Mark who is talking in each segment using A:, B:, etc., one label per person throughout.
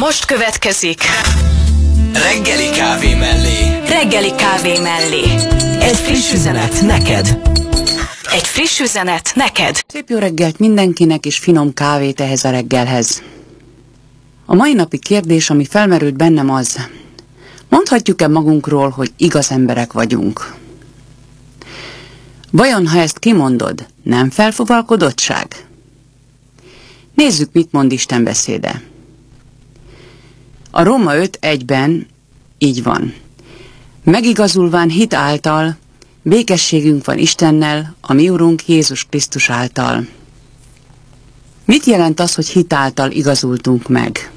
A: Most következik
B: Reggeli kávé mellé.
A: Reggeli kávé mellé.
B: Egy friss üzenet neked.
A: Egy friss üzenet neked.
C: Szép jó reggelt mindenkinek, és finom kávét ehhez a reggelhez. A mai napi kérdés, ami felmerült bennem, az: mondhatjuk-e magunkról, hogy igaz emberek vagyunk? Vajon, ha ezt kimondod, nem felfuvalkodottság? Nézzük, mit mond Isten beszéde. A Róma 5:1-ben így van: megigazulván hit által békességünk van Istennel, a mi Urunk Jézus Krisztus által. Mit jelent az, hogy hit által igazultunk meg?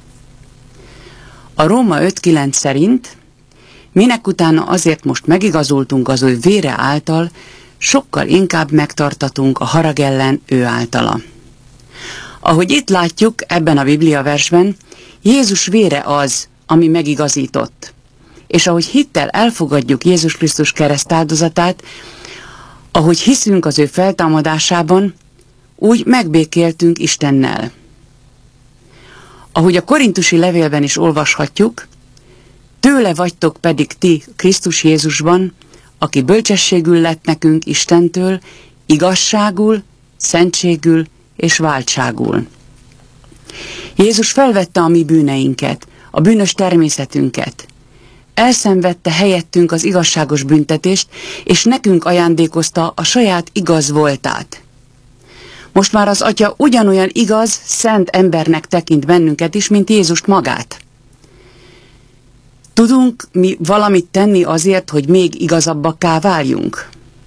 C: A Róma 5:9 szerint minek utána azért most megigazultunk az ő vére által, sokkal inkább megtartatunk a harag ellen ő általa. Ahogy itt látjuk ebben a Biblia versben, Jézus vére az, ami megigazított. És ahogy hittel elfogadjuk Jézus Krisztus keresztáldozatát, ahogy hiszünk az ő feltámadásában, úgy megbékéltünk Istennel. Ahogy a korintusi levélben is olvashatjuk, tőle vagytok pedig ti Krisztus Jézusban, aki bölcsességül lett nekünk Istentől, igazságul, szentségül és váltságul. Jézus felvette a mi bűneinket, a bűnös természetünket. Elszenvedte helyettünk az igazságos büntetést, és nekünk ajándékozta a saját igaz voltát. Most már az Atya ugyanolyan igaz, szent embernek tekint bennünket is, mint Jézust magát. Tudunk mi valamit tenni azért, hogy még igazabbakká váljunk?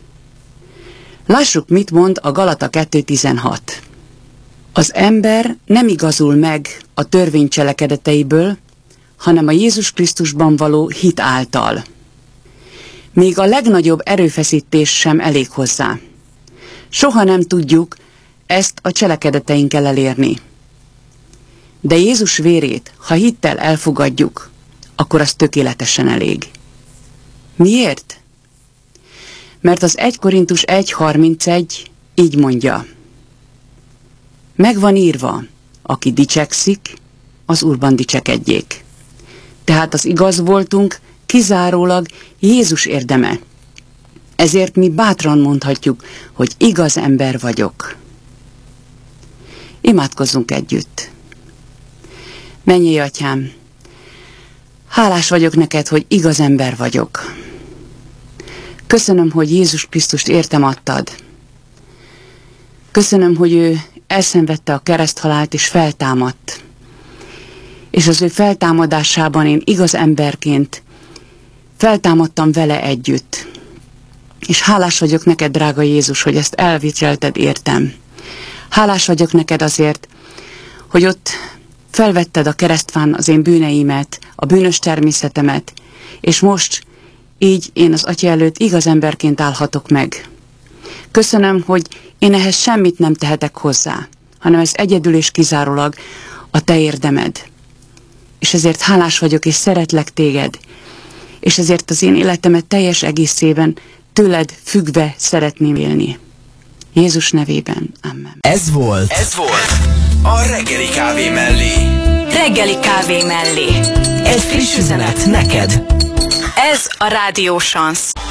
C: Lássuk, mit mond a Galata 2:16. Az ember nem igazul meg a törvény cselekedeteiből, hanem a Jézus Krisztusban való hit által. Még a legnagyobb erőfeszítés sem elég hozzá. Soha nem tudjuk ezt a cselekedeteinkkel elérni. De Jézus vérét, ha hittel elfogadjuk, akkor az tökéletesen elég. Miért? Mert az 1 Korintus 1:31 így mondja: meg van írva, aki dicsekszik, az Úrban dicsekedjék. Tehát az igaz voltunk kizárólag Jézus érdeme. Ezért mi bátran mondhatjuk, hogy igaz ember vagyok. Imádkozzunk együtt. Mennyei Atyám, hálás vagyok neked, hogy igaz ember vagyok. Köszönöm, hogy Jézus Krisztust értem adtad. Köszönöm, hogy ő elszenvedte a kereszthalált és feltámadt. És az ő feltámadásában én igaz emberként feltámadtam vele együtt. És hálás vagyok neked, drága Jézus, hogy ezt elviselted értem. Hálás vagyok neked azért, hogy ott felvetted a keresztfán az én bűneimet, a bűnös természetemet, és most így én az Atya előtt igaz emberként állhatok meg. Köszönöm, hogy én ehhez semmit nem tehetek hozzá, hanem ez egyedül és kizárólag a te érdemed. És ezért hálás vagyok, és szeretlek téged, és ezért az én életemet teljes egészében tőled függve szeretném élni. Jézus nevében. Amen.
B: Ez volt a Reggeli kávé mellé.
A: Reggeli kávé mellé.
B: Egy friss üzenet neked.
A: Ez a Rádió Chance.